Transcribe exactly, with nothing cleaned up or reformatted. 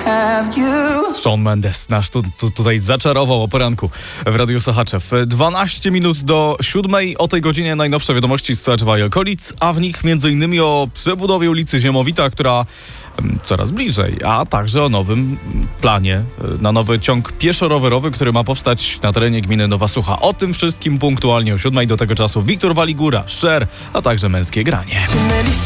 Shawn Mendes nasz tu, tu, tutaj zaczarował o poranku w Radiu Sochaczew. dwanaście minut do siódmej. O tej godzinie najnowsze wiadomości z Sochaczewa i okolic, a w nich między innymi o przebudowie ulicy Ziemowita, która coraz bliżej, a także o nowym planie na nowy ciąg pieszo-rowerowy, który ma powstać na terenie gminy Nowa Sucha. O tym wszystkim punktualnie o siódmej. Do tego czasu Wiktor Waligura, Sher, a także Męskie Granie.